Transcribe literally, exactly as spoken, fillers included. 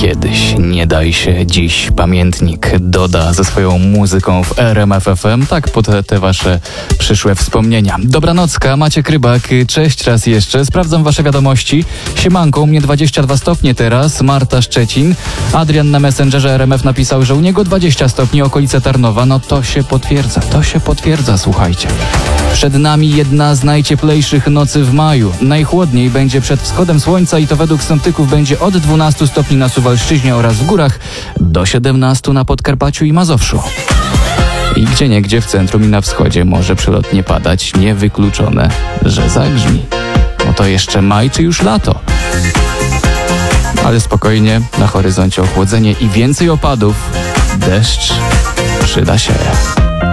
Kiedyś, nie daj się, dziś pamiętnik doda ze swoją muzyką w R M F F M, tak pod te wasze przyszłe wspomnienia. Dobranocka, Maciek Rybak, cześć raz jeszcze, sprawdzam wasze wiadomości. Siemanko, u mnie dwadzieścia dwa stopnie teraz, Marta Szczecin. Adrian na Messengerze R M F napisał, że u niego dwadzieścia stopni, okolice Tarnowa. No to się potwierdza, to się potwierdza, słuchajcie. Przed nami jedna z najcieplejszych nocy w maju. Najchłodniej będzie przed wschodem słońca i to według synoptyków będzie od dwunastu stopni na Suwalszczyźnie oraz w górach do siedemnastu na Podkarpaciu i Mazowszu. I gdzieniegdzie w centrum i na wschodzie może przelotnie padać, niewykluczone, że zagrzmi. No to jeszcze maj czy już lato? Ale spokojnie, na horyzoncie ochłodzenie i więcej opadów. Deszcz przyda się.